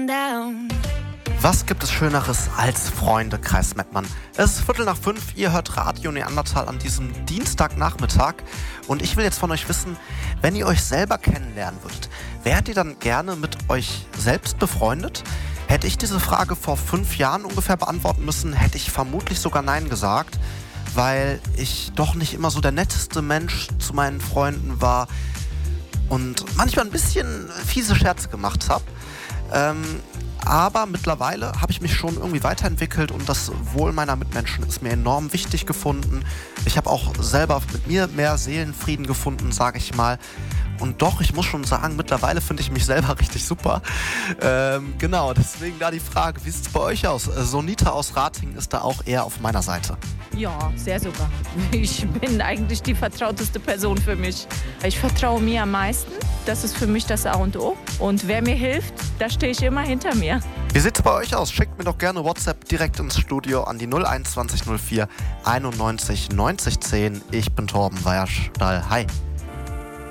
down. Was gibt es Schöneres als Freundekreis Mettmann? Es ist 4:45, ihr hört Radio Neandertal an diesem Dienstagnachmittag und ich will jetzt von euch wissen, wenn ihr euch selber kennenlernen würdet, wärt ihr dann gerne mit euch selbst befreundet? Hätte ich diese Frage vor 5 Jahren ungefähr beantworten müssen, hätte ich vermutlich sogar Nein gesagt, weil ich doch nicht immer so der netteste Mensch zu meinen Freunden war und manchmal ein bisschen fiese Scherze gemacht habe. Aber mittlerweile habe ich mich schon irgendwie weiterentwickelt und das Wohl meiner Mitmenschen ist mir enorm wichtig gefunden. Ich habe auch selber mit mir mehr Seelenfrieden gefunden, sage ich mal. Und doch, ich muss schon sagen, mittlerweile finde ich mich selber richtig super. Genau, deswegen da die Frage, wie sieht es bei euch aus? Sonita aus Ratingen ist da auch eher auf meiner Seite. Ja, sehr super. Ich bin eigentlich die vertrauteste Person für mich. Ich vertraue mir am meisten. Das ist für mich das A und O. Und wer mir hilft, da stehe ich immer hinter mir. Wie sieht es bei euch aus? Schickt mir doch gerne WhatsApp direkt ins Studio an die 02104 91 90 10. Ich bin Torben Weierstahl. Hi.